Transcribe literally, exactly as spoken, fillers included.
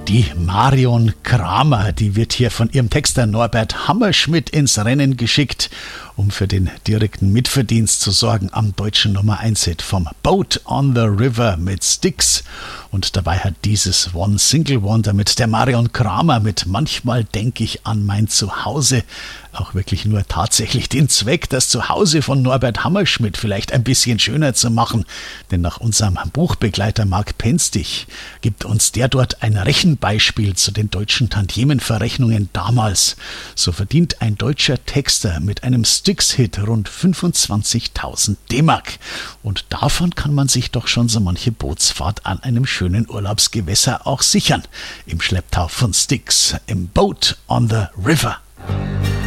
Die Marion Kramer, die wird hier von ihrem Texter Norbert Hammerschmidt ins Rennen geschickt, um für den direkten Mitverdienst zu sorgen am deutschen Nummer eins Hit vom Boat on the River mit Styx. Und dabei hat dieses One Single Wonder mit der Marion Kramer mit Manchmal denk ich an mein Zuhause auch wirklich nur tatsächlich den Zweck, das Zuhause von Norbert Hammerschmidt vielleicht ein bisschen schöner zu machen. Denn nach unserem Buchbegleiter Marc Penztig gibt uns der dort ein Rechenbeispiel zu den deutschen Tantiemenverrechnungen damals. So verdient ein deutscher Texter mit einem Styx-Hit rund fünfundzwanzigtausend D-Mark. Und davon kann man sich doch schon so manche Bootsfahrt an einem schönen Urlaubsgewässer auch sichern. Im Schlepptau von Styx, im Boat on the River.